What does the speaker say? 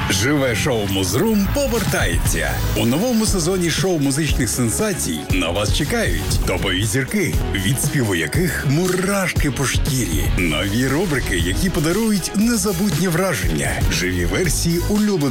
Живе шоу Музрум повертається. У новому сезоні шоу музичних сенсацій на вас чекають топові зірки, від співу яких мурашки по шкірі, нові рубрики, які подарують незабутні враження, живі версії улюблених